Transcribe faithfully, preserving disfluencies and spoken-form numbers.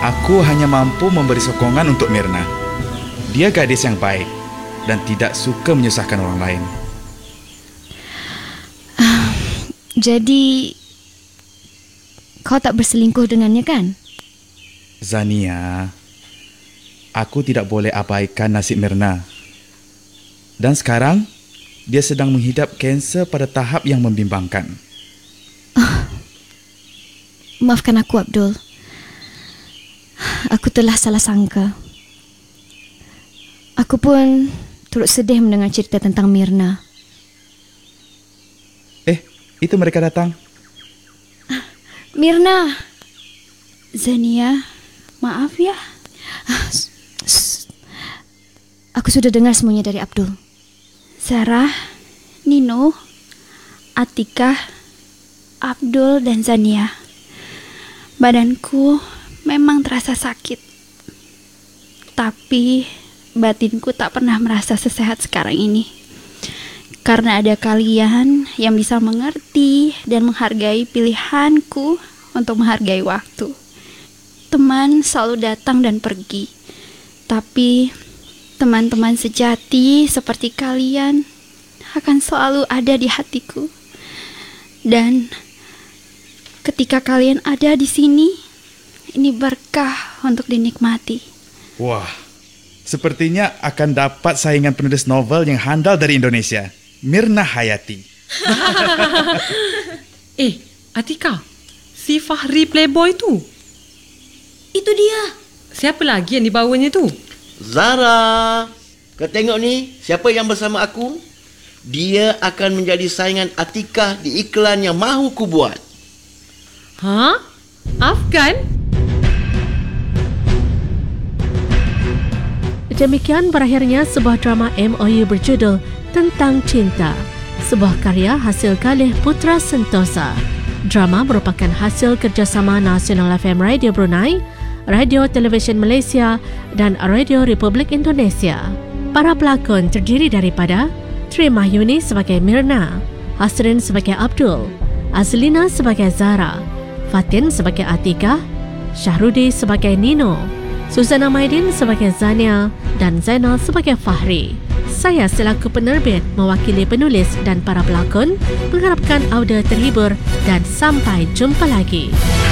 Aku hanya mampu memberi sokongan untuk Myrna. Dia gadis yang baik dan tidak suka menyusahkan orang lain. Uh, jadi, kau tak berselingkuh dengannya kan? Zania, aku tidak boleh abaikan nasib Myrna. Dan sekarang, dia sedang menghidap kanser pada tahap yang membimbangkan. Uh, maafkan aku, Abdul. Aku telah salah sangka. Aku pun turut sedih mendengar cerita tentang Myrna. Eh, itu mereka datang. Myrna. Zania, maaf ya. Aku sudah dengar semuanya dari Abdul. Sarah, Nino, Atika, Abdul dan Zania. Badanku memang terasa sakit. Tapi batinku tak pernah merasa sesehat sekarang ini. Karena ada kalian yang bisa mengerti dan menghargai pilihanku untuk menghargai waktu. Teman selalu datang dan pergi. Tapi teman-teman sejati seperti kalian akan selalu ada di hatiku. Dan ketika kalian ada di sini, ini berkah untuk dinikmati. Wah, sepertinya akan dapat saingan penulis novel yang handal dari Indonesia, Myrna Hayati. Eh, Atika, si Fahri playboy tu. Itu dia. Siapa lagi yang dibawanya tu? Zara, kau tengok ni, siapa yang bersama aku? Dia akan menjadi saingan Atika di iklan yang mahu ku buat. Ha? Afgan? Demikian berakhirnya sebuah drama M O U berjudul Tentang Cinta, sebuah karya hasil kalih Putra Sentosa. Drama merupakan hasil kerjasama Nasional F M Radio Brunei, Radio Televisyen Malaysia dan Radio Republik Indonesia. Para pelakon terdiri daripada Tri Mahyuni sebagai Myrna, Hasrin sebagai Abdul, Azlina sebagai Zara, Fatin sebagai Atika, Syahrudi sebagai Nino, Suzana Maidin sebagai Zania dan Zainal sebagai Fahri. Saya selaku penerbit mewakili penulis dan para pelakon mengharapkan audio terhibur dan sampai jumpa lagi.